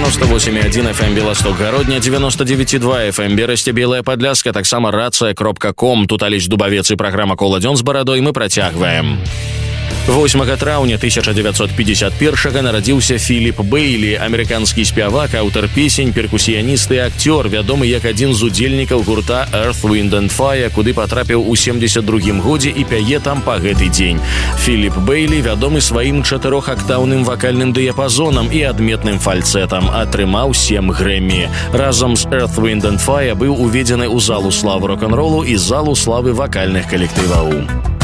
98,1 FM Белосток Гародня, 99,2 FM Берасце Белая Падляска, таксама рацыя.ком. Тут Алесь Дубавец і праграма «Коладзён з барадой» мы працягваем. 8 траўня 1951 нарадзіўся Філіп Бейлі, амерыканскі спявак, аўтар песень, перкусіяніст і акцёр, вядомы як адзін з удзельнікаў гурта Earth, Wind and Fire, куды патрапіў у 72-м годзе і пяе там па гэты дзень. Філіп Бейлі вядомы сваім 4-актаўным вакальным дыяпазонам і адметным фальцэтам, атрымаў 7 Грэмі. Разам з Earth, Wind and Fire быў уведзены ў залу славы рок-н-ролу і залу славы вакальных калектываў.